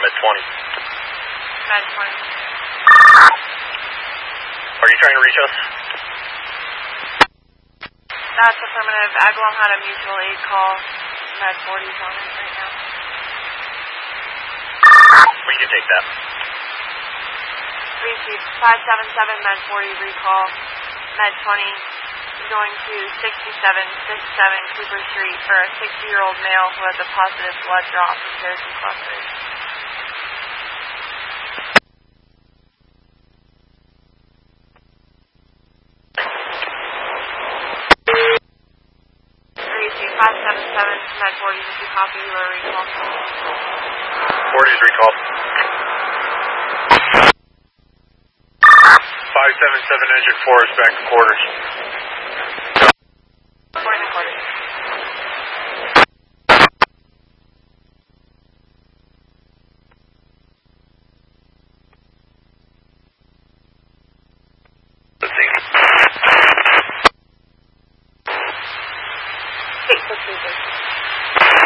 Med 20. Med 20. Are you trying to reach us? That's affirmative. Agawam had a mutual aid call. Med 40's on it right now. We can take that. Received 577 Med 40 recall. Med 20 is going to 6767 Cooper Street for a 60-year-old male who has a positive blood draw from Cherokee clusters. Received 577 Med 40, did you copy your recall? 40 is recall. 577 engine 4 is back to quarters. Reporting the quarters. Let's see.